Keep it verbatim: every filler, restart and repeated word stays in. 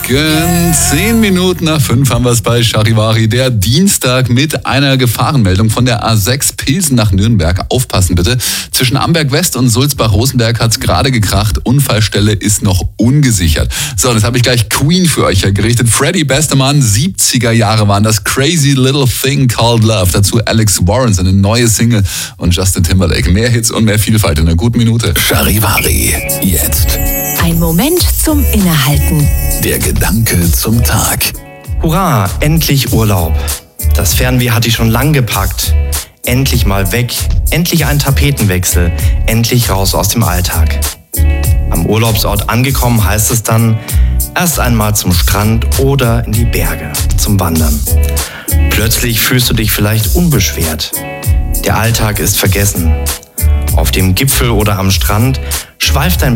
Morgen. Zehn Minuten nach fünf haben wir es bei Charivari. Der Dienstag mit einer Gefahrenmeldung von der A sechs Pilsen nach Nürnberg. Aufpassen bitte. Zwischen Amberg West und Sulzbach-Rosenberg hat es gerade gekracht. Unfallstelle ist noch ungesichert. So, und jetzt habe ich gleich Queen für euch hergerichtet. Freddie Bestemann, siebziger Jahre waren das. Crazy Little Thing Called Love. Dazu Alex Warren, seine neue Single, und Justin Timberlake. Mehr Hits und mehr Vielfalt in einer guten Minute. Charivari, jetzt. Ein Moment zum Innehalten. Der Gedanke zum Tag. Hurra, endlich Urlaub. Das Fernweh hatte ich schon lang gepackt. Endlich mal weg, endlich ein Tapetenwechsel, endlich raus aus dem Alltag. Am Urlaubsort angekommen heißt es dann, erst einmal zum Strand oder in die Berge zum Wandern. Plötzlich fühlst du dich vielleicht unbeschwert. Der Alltag ist vergessen. Auf dem Gipfel oder am Strand schweift dein